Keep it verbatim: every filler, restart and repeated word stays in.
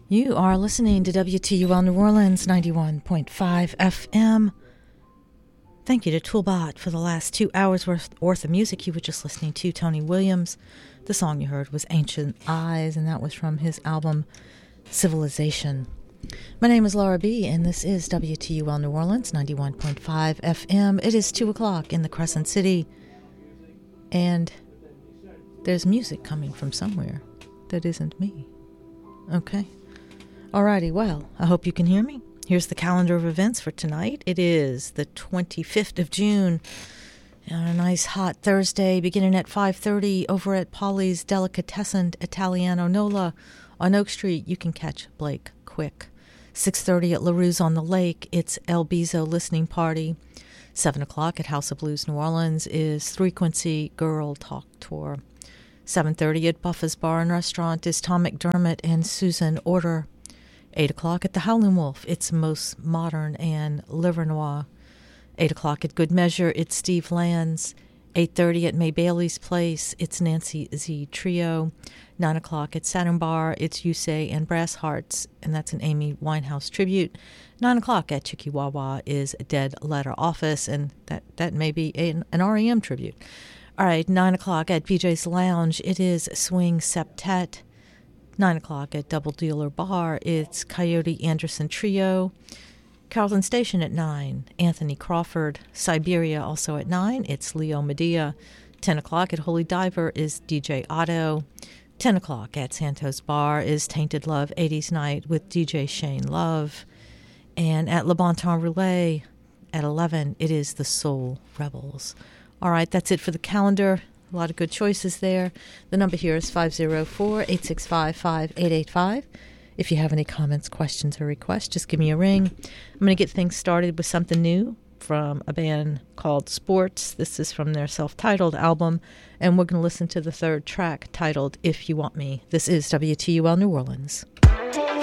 You are listening to W T U L New Orleans ninety-one point five F M. Thank you to Toolbot for the last two hours worth, worth of music. You were just listening to Tony Williams. The song you heard was Ancient Eyes, and that was from his album Civilization. My name is Laura B., and this is W T U L New Orleans ninety-one point five F M. It is two o'clock in the Crescent City, and there's music coming from somewhere that isn't me. Okay. Alrighty, well, I hope you can hear me. Here's the calendar of events for tonight. It is the twenty-fifth of June, on a nice hot Thursday, beginning at five thirty over at Polly's Delicatessen Italiano Nola on Oak Street. You can catch Blake Quick. six thirty at LaRue's on the Lake, it's El Bizo Listening Party. seven o'clock at House of Blues New Orleans is Three Quincy Girl Talk Tour. seven thirty at Buffa's Bar and Restaurant is Tom McDermott and Susan Order. eight o'clock at the Howlin' Wolf, it's Most Modern and Liver Noir. eight o'clock at Good Measure, it's Steve Lands. eight thirty at May Bailey's Place, it's Nancy Z Trio. nine o'clock at Saturn Bar, it's Yusei and Brass Hearts, and that's an Amy Winehouse tribute. nine o'clock at Chikiwawa is Dead Letter Office, and that, that may be an, an R E M tribute. All right, nine o'clock at B J's Lounge, it is Swing Septet. nine o'clock at Double Dealer Bar, it's Coyote Anderson Trio. Carlton Station at nine, Anthony Crawford. Siberia also at nine, it's Leo Medea. ten o'clock at Holy Diver is D J Otto. ten o'clock at Santos Bar is Tainted Love eighties Night with D J Shane Love. And at Le Bon Temps Roulette at eleven, it is the Soul Rebels. All right, that's it for the calendar. A lot of good choices there. The number here is five oh four, eight six five, five eight eight five. If you have any comments, questions, or requests, just give me a ring. I'm going to get things started with something new from a band called Sports. This is from their self-titled album, and we're going to listen to the third track titled If You Want Me. This is W T U L New Orleans.